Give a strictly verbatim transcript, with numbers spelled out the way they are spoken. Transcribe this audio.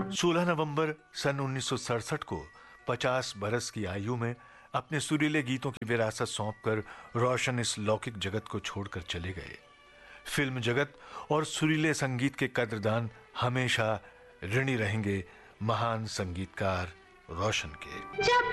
सोलह नवंबर सन उन्नीस सौ सड़सठ को पचास बरस की आयु में अपने सुरीले गीतों की विरासत सौंपकर रोशन इस लौकिक जगत को छोड़कर चले गए। फिल्म जगत और सुरीले संगीत के कद्रदान हमेशा ऋणी रहेंगे महान संगीतकार रोशन के।